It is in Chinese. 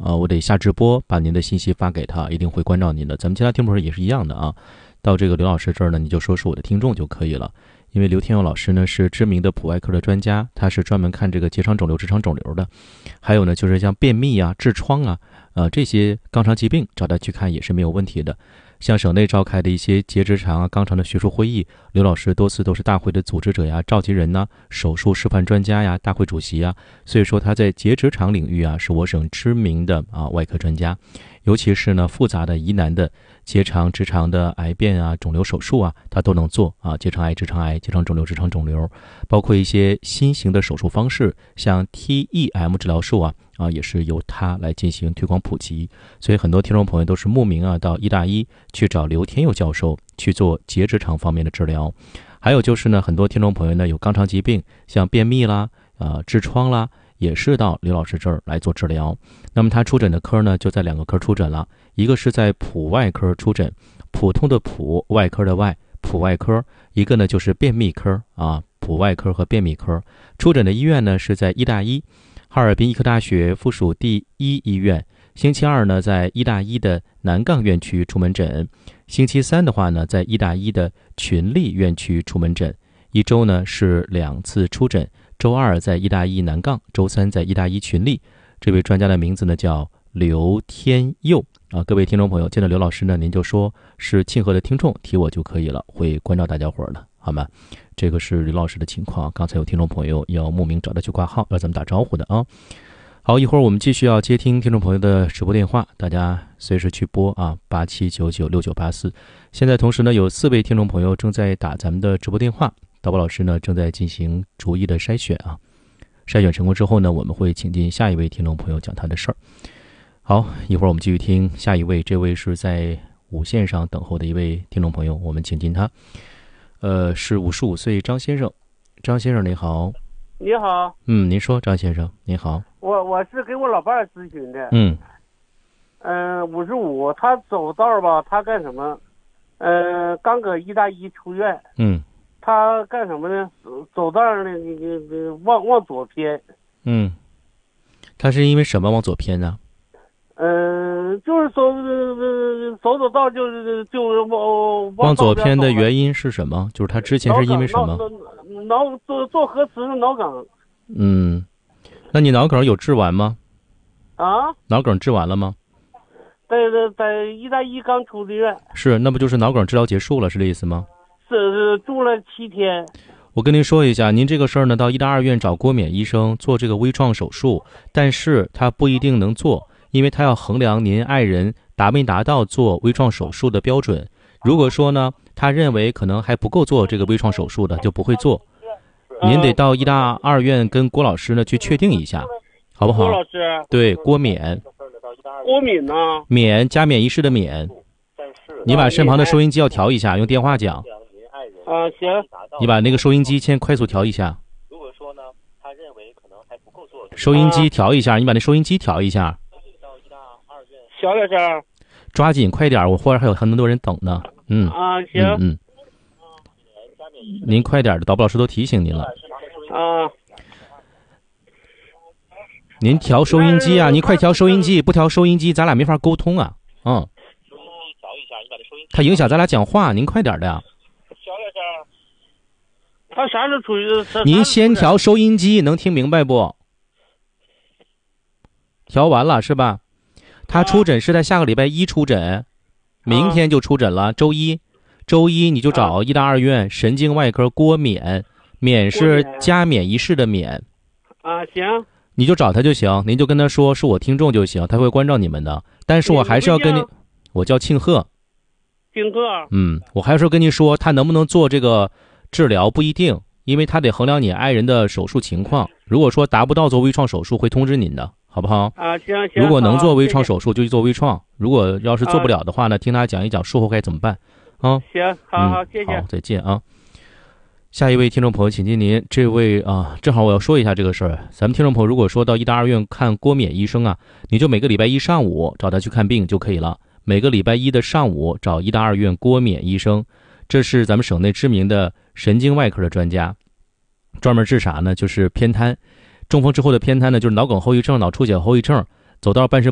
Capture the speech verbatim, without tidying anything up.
啊，我得下直播把您的信息发给他，一定会关照您的。咱们其他听众也是一样的啊，到这个刘老师这儿呢，你就说是我的听众就可以了。因为刘天佑老师呢是知名的普外科的专家，他是专门看这个结肠肿瘤、直肠肿瘤的，还有呢就是像便秘啊、痔疮啊，呃这些肛肠疾病找他去看也是没有问题的。像省内召开的一些结直肠啊、肛肠的学术会议，刘老师多次都是大会的组织者呀、召集人呐、手术示范专家呀、大会主席啊，所以说他在结直肠领域啊是我省知名的啊外科专家。尤其是呢复杂的疑难的结肠、直肠的癌变啊、肿瘤手术啊，他都能做啊。结肠癌、直肠癌、结肠肿瘤、直肠肿瘤，包括一些新型的手术方式，像 T E M 治疗术啊，啊也是由他来进行推广普及。所以很多听众朋友都是慕名啊到医大医去找刘天佑教授去做结直肠方面的治疗。还有就是呢，很多听众朋友呢有肛肠疾病，像便秘啦、啊痔疮啦，也是到刘老师这儿来做治疗。那么他出诊的科呢就在两个科出诊了，一个是在普外科出诊，普通的普，外科的外，普外科；一个呢就是便秘科啊，普外科和便秘科。出诊的医院呢是在医大医哈尔滨医科大学附属第一医院。星期二呢在医大医的南杠院区出门诊，星期三的话呢在医大医的群力院区出门诊。一周呢是两次出诊，周二在医大医南杠，周三在医大医群力。这位专家的名字呢叫刘天佑啊，各位听众朋友，见到刘老师呢，您就说是庆贺的听众，提我就可以了，会关照大家伙儿的，好吗？这个是刘老师的情况。刚才有听众朋友要慕名找他去挂号，要咱们打招呼的啊。好，一会儿我们继续要接听听众朋友的直播电话，大家随时去拨啊，八七九九六九八四。现在同时呢，有四位听众朋友正在打咱们的直播电话，导播老师呢正在进行逐一的筛选啊。筛选成功之后呢，我们会请进下一位听众朋友讲他的事儿。好，一会儿我们继续听下一位，这位是在五线上等候的一位听众朋友，我们请进他。呃，是五十五岁张先生，张先生您好。 你好。 嗯，您说，张先生您好。 我我是给我老伴儿咨询的。 嗯。 嗯、呃，五十五，他走道吧，他干什么？呃，刚搁医大医出院。 嗯。 他干什么呢？走走道呢，你你你往往左偏。 嗯，他是因为什么往左偏呢？ 嗯、呃，就是走呃走走道就是就是往往左偏的原因是什么？就是他之前是因为什么？ 脑脑做做核磁是脑梗。 嗯，那你脑梗有治完吗？ 啊？ 脑梗治完了吗？ 在在医大医刚出的院。 是，那不就是脑梗治疗结束了，是这意思吗？ 是是住了七天。 我跟您说一下，您这个事儿呢，到医大二院找郭冕医生做这个微创手术，但是他不一定能做，因为他要衡量您爱人达没达到做微创手术的标准。如果说呢，他认为可能还不够做这个微创手术的，就不会做。您得到医大二院跟郭老师呢去确定一下，好不好？ 郭老师。 对，郭冕。 郭敏呢？ 冕，加冕仪式的冕。你把身旁的收音机要调一下，用电话讲。 啊，行。 你把那个收音机先快速调一下。如果说呢，他认为可能还不够做，收音机调一下，你把那收音机调一下。 小点声。 抓紧，快点，我后边还有很多人等呢。嗯。 啊，行。 嗯嗯。您快点的，导播老师都提醒您了。 啊。 您调收音机啊！您快调收音机，不调收音机，咱俩没法沟通啊。嗯。收音机调一下，你把这收音机。它影响咱俩讲话，您快点的呀。 他啥时候出去？ 您先调收音机，能听明白不？调完了是吧？他出诊是在下个礼拜一出诊，明天就出诊了。周一，周一你就找医大二院神经外科郭冕，冕是加冕仪式的冕。 啊，行。 你就找他就行，您就跟他说是我听众就行，他会关照你们的。但是我还是要跟您，我叫庆贺。 庆贺。 嗯，我还是要跟您说，他能不能做这个治疗不一定，因为他得衡量你爱人的手术情况。如果说达不到做微创手术，会通知您的，好不好？ 啊，行行。 如果能做微创手术，就去做微创；如果要是做不了的话呢，听他讲一讲术后该怎么办。啊， 行，好好，谢谢。 好，再见啊。下一位听众朋友，请进您。这位啊，正好我要说一下这个事儿。咱们听众朋友，如果说到医大二院看郭冕医生啊，你就每个礼拜一上午找他去看病就可以了。每个礼拜一的上午找医大二院郭冕医生，这是咱们省内知名的神经外科的专家，专门治啥呢？就是偏瘫。中风之后的偏瘫呢，就是脑梗后遗症、脑出血后遗症，走道半身